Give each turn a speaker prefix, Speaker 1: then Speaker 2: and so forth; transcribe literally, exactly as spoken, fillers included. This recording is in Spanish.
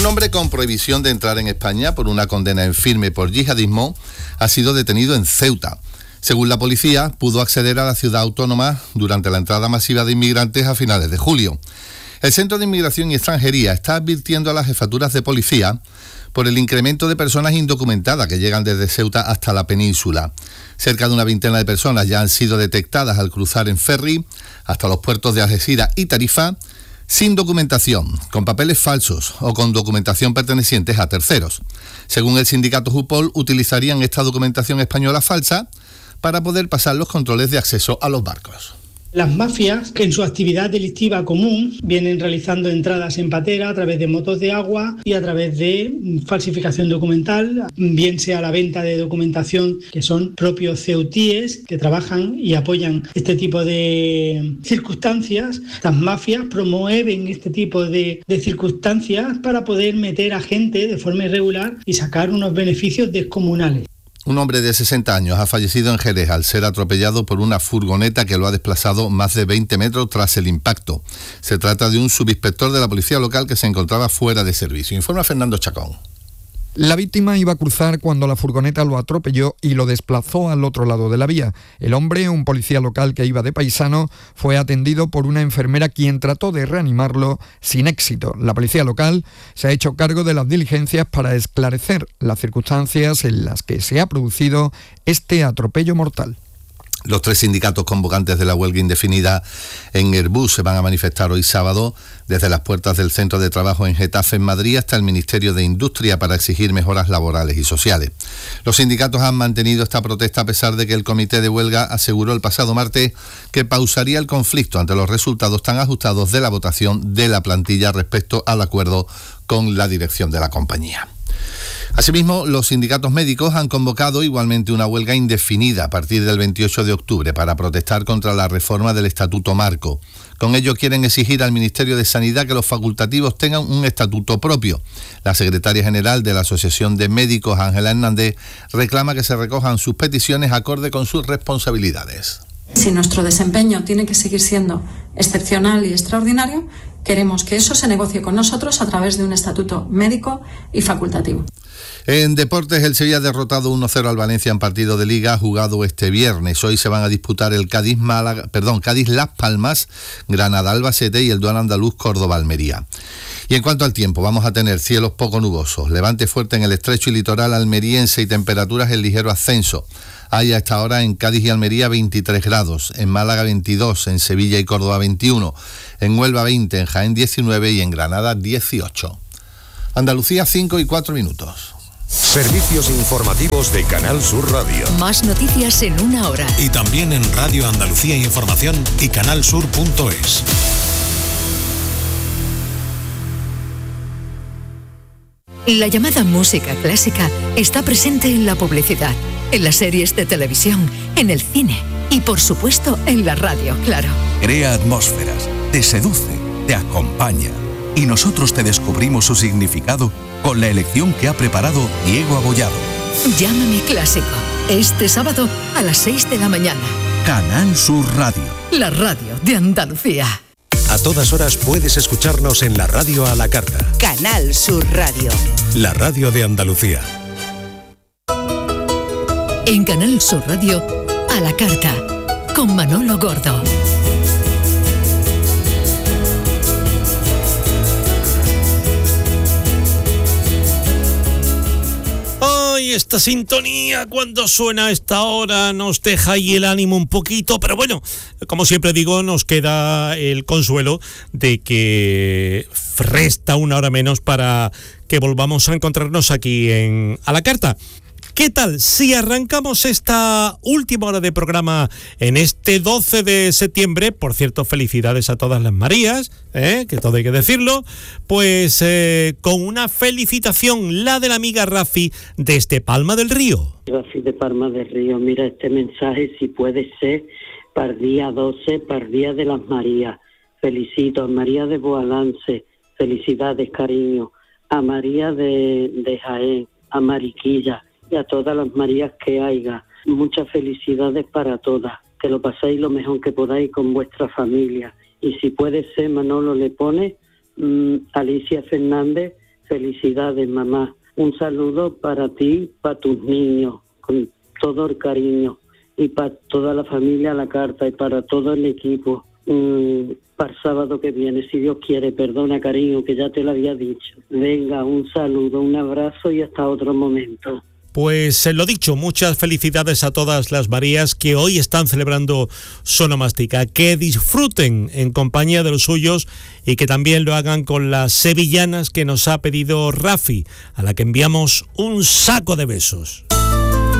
Speaker 1: Un hombre con prohibición de entrar en España por una condena en firme por yihadismo ha sido detenido en Ceuta. Según la policía, pudo acceder a la ciudad autónoma durante la entrada masiva de inmigrantes a finales de julio. El Centro de Inmigración y Extranjería está advirtiendo a las jefaturas de policía por el incremento de personas indocumentadas que llegan desde Ceuta hasta la península. Cerca de una veintena de personas ya han sido detectadas al cruzar en ferry hasta los puertos de Algeciras y Tarifa, sin documentación, con papeles falsos o con documentación pertenecientes a terceros. Según el sindicato Jupol, utilizarían esta documentación española falsa para poder pasar los controles de acceso a los barcos.
Speaker 2: Las mafias, que en su actividad delictiva común vienen realizando entradas en patera a través de motos de agua y a través de falsificación documental, bien sea la venta de documentación que son propios ceutíes que trabajan y apoyan este tipo de circunstancias. Las mafias promueven este tipo de, de circunstancias para poder meter a gente de forma irregular y sacar unos beneficios descomunales.
Speaker 1: Un hombre de sesenta años ha fallecido en Jerez al ser atropellado por una furgoneta que lo ha desplazado más de veinte metros tras el impacto. Se trata de un subinspector de la policía local que se encontraba fuera de servicio. Informa Fernando Chacón.
Speaker 3: La víctima iba a cruzar cuando la furgoneta lo atropelló y lo desplazó al otro lado de la vía. El hombre, un policía local que iba de paisano, fue atendido por una enfermera quien trató de reanimarlo sin éxito. La policía local se ha hecho cargo de las diligencias para esclarecer las circunstancias en las que se ha producido este atropello mortal.
Speaker 1: Los tres sindicatos convocantes de la huelga indefinida en Airbus se van a manifestar hoy sábado desde las puertas del Centro de Trabajo en Getafe, en Madrid, hasta el Ministerio de Industria para exigir mejoras laborales y sociales. Los sindicatos han mantenido esta protesta a pesar de que el comité de huelga aseguró el pasado martes que pausaría el conflicto ante los resultados tan ajustados de la votación de la plantilla respecto al acuerdo con la dirección de la compañía. Asimismo, los sindicatos médicos han convocado igualmente una huelga indefinida a partir del veintiocho de octubre para protestar contra la reforma del Estatuto Marco. Con ello quieren exigir al Ministerio de Sanidad que los facultativos tengan un estatuto propio. La secretaria general de la Asociación de Médicos, Ángela Hernández, reclama que se recojan sus peticiones acorde con sus responsabilidades.
Speaker 4: Si nuestro desempeño tiene que seguir siendo excepcional y extraordinario, queremos que eso se negocie con nosotros a través de un estatuto médico y facultativo.
Speaker 1: En deportes, el Sevilla ha derrotado uno cero al Valencia en partido de Liga jugado este viernes. Hoy se van a disputar el Cádiz Málaga, perdón, Cádiz Las Palmas, Granada Albacete y el duelo andaluz Córdoba Almería. Y en cuanto al tiempo, vamos a tener cielos poco nubosos, levante fuerte en el estrecho y litoral almeriense y temperaturas en ligero ascenso. Hay a esta hora en Cádiz y Almería veintitrés grados, en Málaga veintidós, en Sevilla y Córdoba veintiuno, en Huelva veinte, en Jaén diecinueve y en Granada dieciocho. Andalucía cinco y cuatro minutos.
Speaker 5: Servicios informativos de Canal Sur Radio.
Speaker 6: Más noticias en una hora.
Speaker 7: Y también en Radio Andalucía Información y canal sur punto es.
Speaker 6: La llamada música clásica está presente en la publicidad, en las series de televisión, en el cine y, por supuesto, en la radio, claro.
Speaker 8: Crea atmósferas, te seduce, te acompaña. Y nosotros te descubrimos su significado con la elección que ha preparado Diego Abollado.
Speaker 6: Llámame Clásico, este sábado a las seis de la mañana.
Speaker 8: Canal Sur Radio.
Speaker 6: La radio de Andalucía.
Speaker 5: A todas horas puedes escucharnos en la radio a la carta.
Speaker 9: Canal Sur Radio.
Speaker 5: La radio de Andalucía.
Speaker 6: En Canal Sur Radio, a la carta, con Manolo Gordo.
Speaker 10: Ay, esta sintonía cuando suena a esta hora nos deja ahí el ánimo un poquito, pero bueno, como siempre digo, nos queda el consuelo de que resta una hora menos para que volvamos a encontrarnos aquí en A la Carta. ¿Qué tal si arrancamos esta última hora de programa en este doce de septiembre? Por cierto, felicidades a todas las Marías, ¿eh? Que todo hay que decirlo. Pues eh, con una felicitación, la de la amiga Rafi desde Palma del Río.
Speaker 11: Rafi de Palma del Río, mira este mensaje, si puede ser, para el día doce, para el Día de las Marías. Felicito a María de Boalance, felicidades, cariño. A María de, de Jaén, a Mariquilla, y a todas las Marías que haya. Muchas felicidades para todas. Que lo paséis lo mejor que podáis con vuestra familia. Y si puede ser, Manolo le pone mmm, Alicia Fernández, Felicidades, mamá. Un saludo para ti, para tus niños, con todo el cariño, y para toda la familia La Carta y para todo el equipo. Mm, para el sábado que viene, si Dios quiere. Perdona, cariño, que ya te lo había dicho. Venga, un saludo, un abrazo y hasta otro momento.
Speaker 10: Pues lo dicho, muchas felicidades a todas las Marías que hoy están celebrando su onomástica. Que disfruten en compañía de los suyos y que también lo hagan con las sevillanas que nos ha pedido Rafi, a la que enviamos un saco de besos.